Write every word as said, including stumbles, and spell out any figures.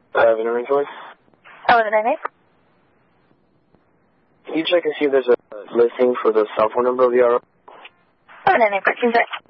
Uh, an inventory? Oh, the name? Can you check and see if there's a listing for the cell phone number of the R O? Oh, the name, please.